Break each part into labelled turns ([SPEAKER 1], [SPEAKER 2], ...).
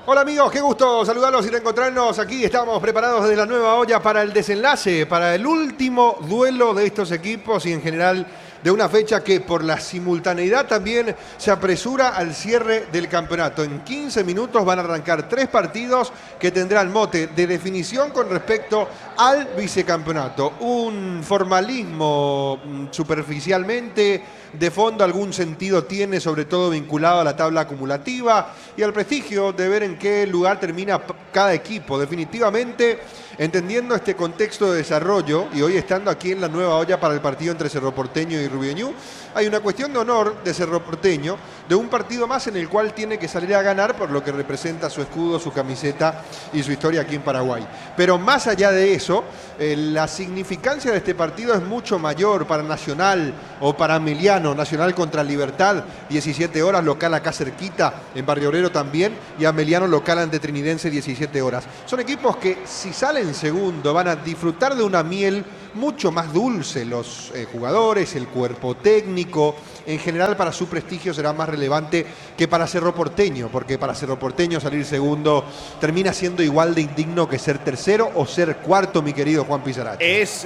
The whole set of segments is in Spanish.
[SPEAKER 1] Hola amigos, qué gusto saludarlos y reencontrarnos aquí. Estamos preparados desde la nueva olla para el desenlace, para el último duelo de estos equipos y en general de una fecha que por la simultaneidad también se apresura al cierre del campeonato. En 15 minutos van a arrancar 3 partidos que tendrán mote de definición con respecto al vicecampeonato. Un formalismo superficialmente, de fondo algún sentido tiene, sobre todo vinculado a la tabla acumulativa y al prestigio de ver en qué lugar termina cada equipo. Definitivamente, entendiendo este contexto de desarrollo y hoy estando aquí en la nueva olla para el partido entre Cerro Porteño y Rubio Ñu, hay una cuestión de honor de Cerro Porteño, de un partido más en el cual tiene que salir a ganar por lo que representa su escudo, su camiseta y su historia aquí en Paraguay. Pero más allá de eso, la significancia de este partido es mucho mayor para Nacional o para Ameliano. Nacional contra Libertad, 17 horas, local acá cerquita, en Barrio Obrero también, y Ameliano local ante Trinidense, 17 horas. Son equipos que si salen segundo van a disfrutar de una miel mucho más dulce, los jugadores, el cuerpo técnico, en general para su prestigio será más relevante que para Cerro Porteño, porque para Cerro Porteño salir segundo termina siendo igual de indigno que ser tercero o ser cuarto, mi querido Juan Pizarracho.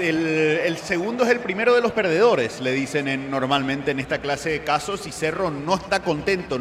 [SPEAKER 2] El segundo es el primero de los perdedores, le dicen normalmente en esta clase de casos, y Cerro no está contento,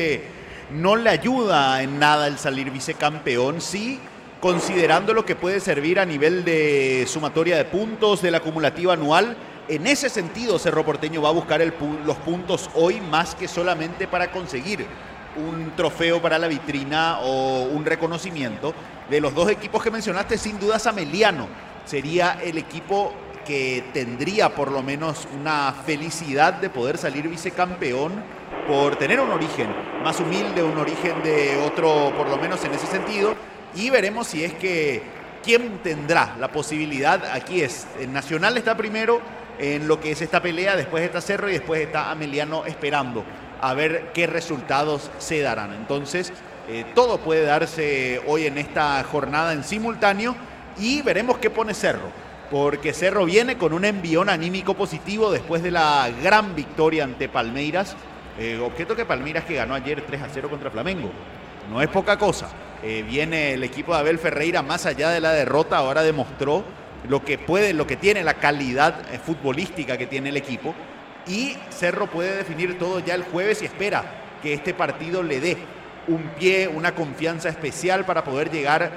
[SPEAKER 2] no le ayuda en nada el salir vicecampeón, sí, considerando lo que puede servir a nivel de sumatoria de puntos, de la acumulativa anual. En ese sentido, Cerro Porteño va a buscar los puntos hoy más que solamente para conseguir un trofeo para la vitrina o un reconocimiento. De los dos equipos que mencionaste, sin dudas Ameliano sería el equipo que tendría por lo menos una felicidad de poder salir vicecampeón por tener un origen más humilde, un origen de otro, por lo menos en ese sentido. Y veremos si es que quién tendrá la posibilidad. Aquí es, el Nacional está primero en lo que es esta pelea, después está Cerro y después está Ameliano esperando a ver qué resultados se darán. Entonces, todo puede darse hoy en esta jornada en simultáneo y veremos qué pone Cerro, porque Cerro viene con un envión anímico positivo después de la gran victoria ante Palmeiras, objeto que Palmeiras que ganó ayer 3-0 contra Flamengo. No es poca cosa. Viene el equipo de Abel Ferreira más allá de la derrota, ahora demostró lo que tiene, la calidad futbolística que tiene el equipo, y Cerro puede definir todo ya el jueves y espera que este partido le dé un pie, una confianza especial para poder llegar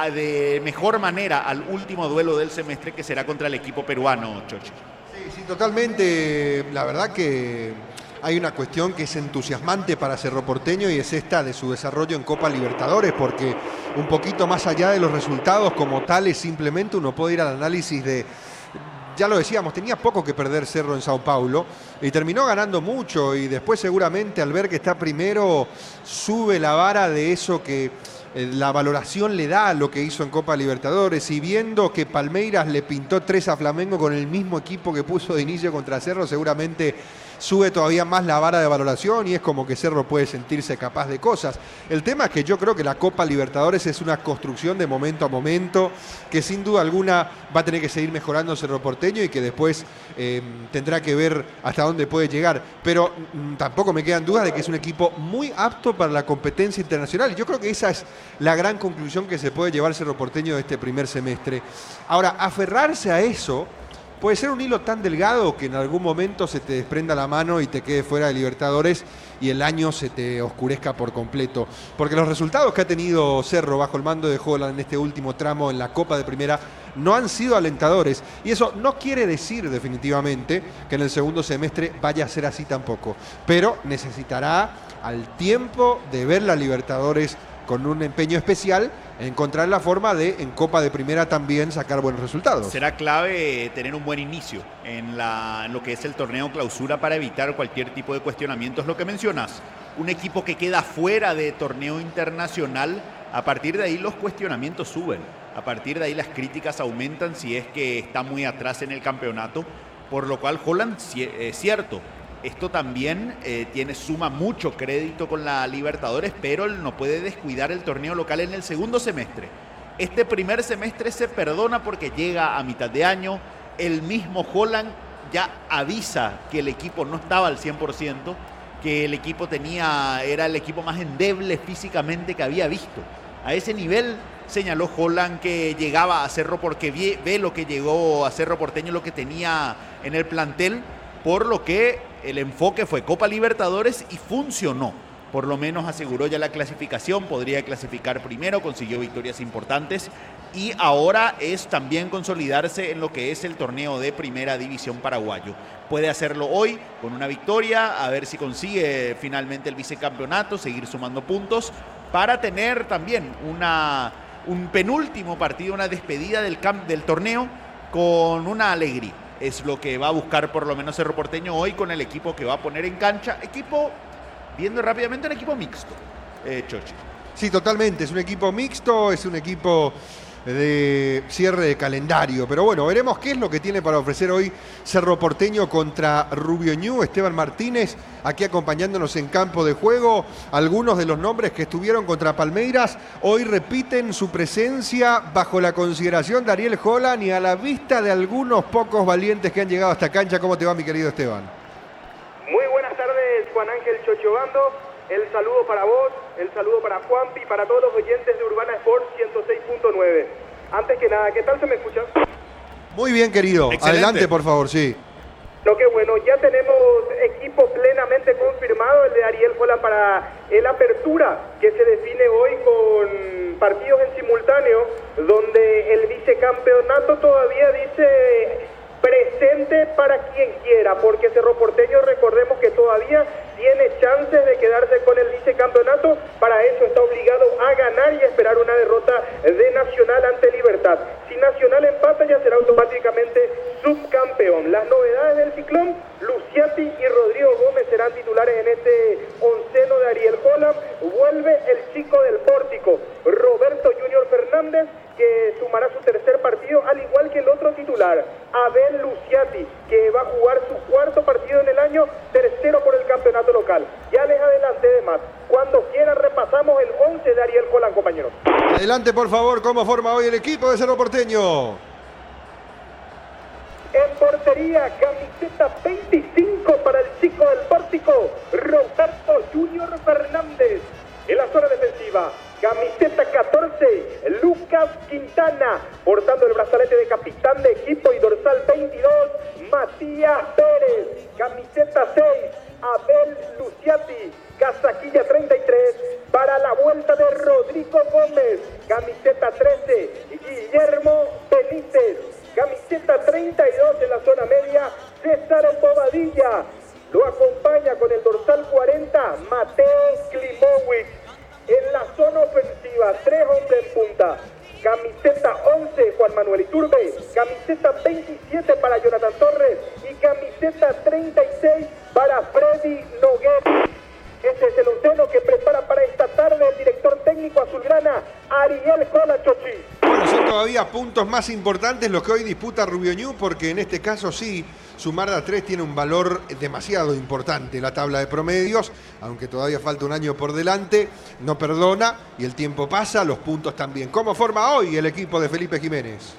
[SPEAKER 2] de mejor manera al último duelo del semestre, que será contra el equipo peruano, Chochi.
[SPEAKER 1] Sí, totalmente. La verdad que hay una cuestión que es entusiasmante para Cerro Porteño y es esta de su desarrollo en Copa Libertadores, porque un poquito más allá de los resultados como tales, simplemente uno puede ir al análisis de, ya lo decíamos, tenía poco que perder Cerro en Sao Paulo y terminó ganando mucho, y después seguramente al ver que está primero sube la vara de eso que la valoración le da a lo que hizo en Copa Libertadores, y viendo que Palmeiras le pintó 3 a Flamengo con el mismo equipo que puso de inicio contra Cerro, seguramente sube todavía más la vara de valoración y es como que Cerro puede sentirse capaz de cosas. El tema es que yo creo que la Copa Libertadores es una construcción de momento a momento, que sin duda alguna va a tener que seguir mejorando Cerro Porteño y que después tendrá que ver hasta dónde puede llegar. Pero tampoco me quedan dudas de que es un equipo muy apto para la competencia internacional. Y yo creo que esa es la gran conclusión que se puede llevar Cerro Porteño de este primer semestre. Ahora, aferrarse a eso puede ser un hilo tan delgado que en algún momento se te desprenda la mano y te quede fuera de Libertadores y el año se te oscurezca por completo. Porque los resultados que ha tenido Cerro bajo el mando de Holland en este último tramo en la Copa de Primera no han sido alentadores. Y eso no quiere decir definitivamente que en el segundo semestre vaya a ser así tampoco. Pero necesitará al tiempo de ver la Libertadores con un empeño especial, encontrar la forma de, en Copa de Primera también, sacar buenos resultados.
[SPEAKER 2] Será clave tener un buen inicio en lo que es el torneo clausura para evitar cualquier tipo de cuestionamientos. Lo que mencionas, un equipo que queda fuera de torneo internacional, a partir de ahí los cuestionamientos suben, a partir de ahí las críticas aumentan si es que está muy atrás en el campeonato, por lo cual Holland, cierto, esto también suma mucho crédito con la Libertadores, pero él no puede descuidar el torneo local en el segundo semestre. Este primer semestre se perdona porque llega a mitad de año. El mismo Holland ya avisa que el equipo no estaba al 100%, que el equipo era el equipo más endeble físicamente que había visto. A ese nivel señaló Holland que llegaba a Cerro porque ve lo que llegó a Cerro Porteño, lo que tenía en el plantel, por lo que el enfoque fue Copa Libertadores y funcionó. Por lo menos aseguró ya la clasificación, podría clasificar primero, consiguió victorias importantes y ahora es también consolidarse en lo que es el torneo de Primera División paraguayo. Puede hacerlo hoy con una victoria, a ver si consigue finalmente el vicecampeonato, seguir sumando puntos para tener también un penúltimo partido, una despedida del torneo con una alegría. Es lo que va a buscar por lo menos Cerro Porteño hoy con el equipo que va a poner en cancha. Viendo rápidamente, un equipo mixto, Chochi.
[SPEAKER 1] Sí, totalmente. Es un equipo mixto, es un equipo de cierre de calendario. Pero bueno, veremos qué es lo que tiene para ofrecer hoy Cerro Porteño contra Rubio Ñu. Esteban Martínez, aquí acompañándonos en campo de juego. Algunos de los nombres que estuvieron contra Palmeiras hoy repiten su presencia bajo la consideración de Ariel Holland y a la vista de algunos pocos valientes que han llegado a esta cancha. ¿Cómo te va, mi querido Esteban?
[SPEAKER 3] Muy buenas tardes, Juan Ángel Chochobando. El saludo para vos, el saludo para Juanpi, para todos los oyentes de Urbana Sports 106.9. Antes que nada, ¿qué tal se me escucha?
[SPEAKER 1] Muy bien, querido.
[SPEAKER 2] Excelente.
[SPEAKER 1] Adelante, por favor, sí.
[SPEAKER 3] No, qué bueno, ya tenemos equipo plenamente confirmado, el de Ariel Holland para el Apertura, que se define hoy con partidos en simultáneo, donde el vicecampeonato todavía dice presente para quien quiera, porque Cerro Porteño, recordemos que todavía tiene chances de quedarse con el vicecampeonato. Para eso está obligado a ganar y esperar una derrota de Nacional ante Libertad. Si Nacional empata, ya será automáticamente subcampeón. Las novedades del Ciclón: Luciati y Rodrigo Gómez serán titulares en este onceno de Ariel Holland. Vuelve el chico del Pórtico, Roberto Junior Fernández, que sumará su tercer partido, al igual que el otro titular, Abel Luciati, que va a jugar su cuarto partido en el año, tercero por el campeonato local. Ya les adelanté de más. Cuando quieran repasamos el 11 de Ariel Holland, compañeros.
[SPEAKER 1] Adelante, por favor, ¿cómo forma hoy el equipo de Cerro Porteño?
[SPEAKER 3] En portería, camiseta 25 para el chico del Pórtico, Roberto Junior Fernández. En la zona defensiva, camiseta 14, Lucas Quintana, portando el brazalete de capitán de equipo y dorsal 22, Matías Pérez. Camiseta 6, Abel Luciati, casaquilla 33, para la vuelta de Rodrigo Gómez. Camiseta 13, Guillermo Benítez. Camiseta 32 en la zona media, César Bobadilla. Lo acompaña con el dorsal 40, Mateo Klimovic. En la zona ofensiva, 3 hombres en punta. Camiseta 11, Juan Manuel Iturbe. Camiseta 27 para Jonathan Torres. Y camiseta 36 para Freddy Noguera. Ese es el onceno que prepara para esta tarde el director técnico azulgrana, Ariel Holland, Chochi.
[SPEAKER 1] Bueno, son todavía puntos más importantes los que hoy disputa Rubio Ñu, porque en este caso sí, sumar a 3 tiene un valor demasiado importante. La tabla de promedios, aunque todavía falta un año por delante, no perdona y el tiempo pasa, los puntos también. ¿Cómo forma hoy el equipo de Felipe Jiménez?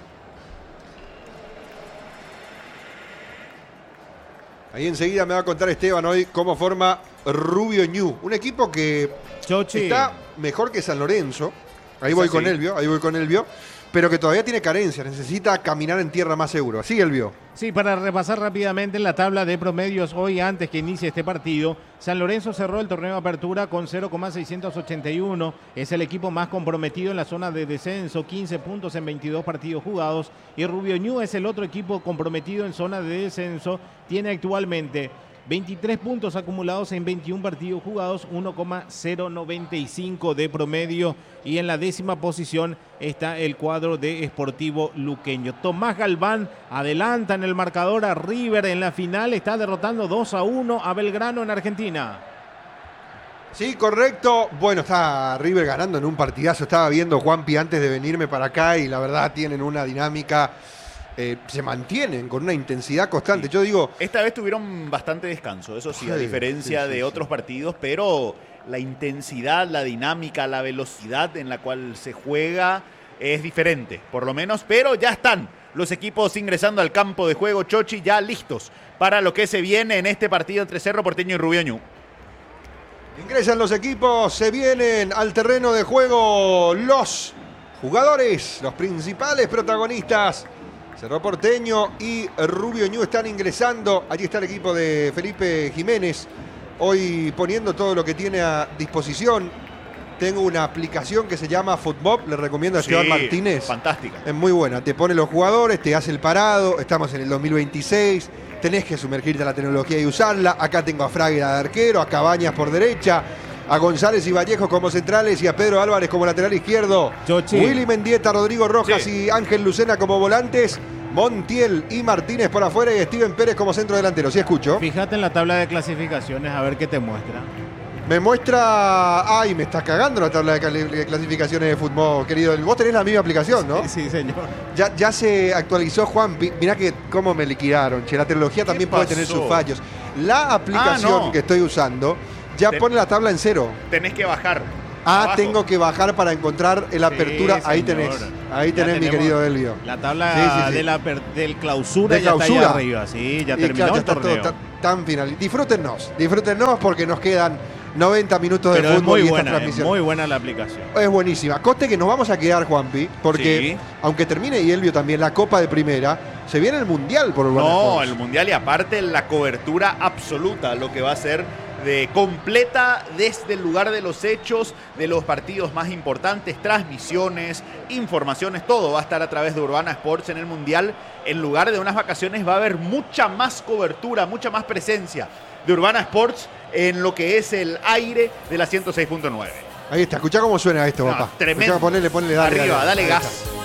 [SPEAKER 1] Ahí enseguida me va a contar Esteban hoy cómo forma Rubio Ñu. Un equipo que
[SPEAKER 4] Chochi.
[SPEAKER 1] está mejor que San Lorenzo. Ahí voy con Elvio, pero que todavía tiene carencias. Necesita caminar en tierra más seguro. Así, Elvio.
[SPEAKER 4] Sí, para repasar rápidamente la tabla de promedios hoy antes que inicie este partido, San Lorenzo cerró el torneo de apertura con 0,681, es el equipo más comprometido en la zona de descenso, 15 puntos en 22 partidos jugados, y Rubio Ñu es el otro equipo comprometido en zona de descenso, tiene actualmente 23 puntos acumulados en 21 partidos jugados, 1,095 de promedio, y en la 10ª posición está el cuadro de Sportivo Luqueño. Tomás Galván adelanta en el marcador a River en la final, está derrotando 2-1 a Belgrano en Argentina.
[SPEAKER 1] Sí, correcto. Bueno, está River ganando en un partidazo. Estaba viendo Juanpi antes de venirme para acá y la verdad tienen una dinámica. Se mantienen con una intensidad constante.
[SPEAKER 2] Sí.
[SPEAKER 1] Yo digo...
[SPEAKER 2] Esta vez tuvieron bastante descanso, eso sí, a diferencia de otros partidos, pero la intensidad, la dinámica, la velocidad en la cual se juega es diferente, por lo menos, pero ya están los equipos ingresando al campo de juego, Chochi, ya listos para lo que se viene en este partido entre Cerro Porteño y Rubio Ñu.
[SPEAKER 1] Ingresan los equipos, se vienen al terreno de juego los jugadores, los principales protagonistas. Cerro Porteño y Rubio Ñu están ingresando. Allí está el equipo de Felipe Jiménez, hoy poniendo todo lo que tiene a disposición. Tengo una aplicación que se llama Footmob, le recomiendo a Esteban Martínez.
[SPEAKER 2] Fantástica.
[SPEAKER 1] Es muy buena, te pone los jugadores, te hace el parado, estamos en el 2026, tenés que sumergirte a la tecnología y usarla. Acá tengo a Fraga de arquero, a Cabañas por derecha, a González y Vallejo como centrales y a Pedro Álvarez como lateral izquierdo.
[SPEAKER 4] Chochi.
[SPEAKER 1] Willy Mendieta, Rodrigo Rojas y Ángel Lucena como volantes. Montiel y Martínez por afuera y Steven Pérez como centro delantero. ¿Sí escucho?
[SPEAKER 4] Fíjate en la tabla de clasificaciones a ver qué te muestra.
[SPEAKER 1] Me muestra... Ay, me está cagando la tabla de clasificaciones de fútbol, querido. Vos tenés la misma aplicación, ¿no?
[SPEAKER 4] Sí, señor.
[SPEAKER 1] Ya se actualizó, Juan. Mirá que cómo me liquidaron. Che, la tecnología también puede tener sus fallos. La aplicación que estoy usando ya pone la tabla en 0.
[SPEAKER 2] Tenés que bajar.
[SPEAKER 1] Ah,
[SPEAKER 2] abajo.
[SPEAKER 1] tengo que bajar para encontrar el apertura. Ahí tenés. Ahí tenés, mi querido Elvio.
[SPEAKER 4] La tabla del clausura ya está ahí arriba. Sí, ya terminó
[SPEAKER 1] ya
[SPEAKER 4] el
[SPEAKER 1] está
[SPEAKER 4] torneo.
[SPEAKER 1] todo tan final. Disfrútennos porque nos quedan 90 minutos de
[SPEAKER 4] Pero
[SPEAKER 1] fútbol
[SPEAKER 4] es
[SPEAKER 1] y
[SPEAKER 4] muy
[SPEAKER 1] esta
[SPEAKER 4] buena,
[SPEAKER 1] transmisión.
[SPEAKER 4] muy buena la aplicación.
[SPEAKER 1] Es buenísima. Coste que nos vamos a quedar, Juanpi, porque aunque termine y Elvio también la Copa de Primera, se viene el Mundial por Urbana Sports.
[SPEAKER 2] El Mundial y aparte la cobertura absoluta, lo que va a ser de completa desde el lugar de los hechos, de los partidos más importantes, transmisiones, informaciones, todo va a estar a través de Urbana Sports en el Mundial. En lugar de unas vacaciones va a haber mucha más cobertura, mucha más presencia de Urbana Sports en lo que es el aire de la 106.9.
[SPEAKER 1] Ahí está, escuchá cómo suena esto, papá.
[SPEAKER 2] Tremendo.
[SPEAKER 1] Escuchá, ponele, dale.
[SPEAKER 2] Arriba, dale
[SPEAKER 1] Ahí
[SPEAKER 2] gas.
[SPEAKER 1] está.